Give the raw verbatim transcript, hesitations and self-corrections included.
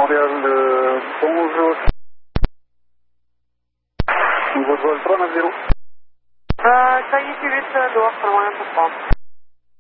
Montréal, euh, bonjour. Niveau de vol trois neuf zéro. Euh, soyez suivi de dehors, pour le moyen pour